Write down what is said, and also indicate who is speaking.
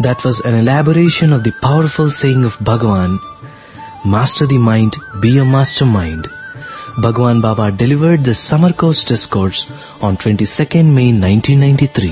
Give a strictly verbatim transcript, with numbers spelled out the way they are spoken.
Speaker 1: That was an elaboration of the powerful saying of Bhagavan, master the mind, be a mastermind. Bhagavan Baba delivered the Summer Course discourse on twenty-second May nineteen ninety-three.